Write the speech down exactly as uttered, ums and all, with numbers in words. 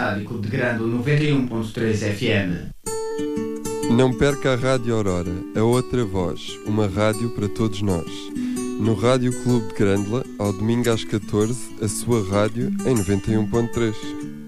Rádio Clube de Grândola noventa e um ponto três F M. Não perca a Rádio Aurora, a outra voz, uma rádio para todos nós. No Rádio Clube de Grândola, ao domingo às catorze, a sua rádio em noventa e um ponto três.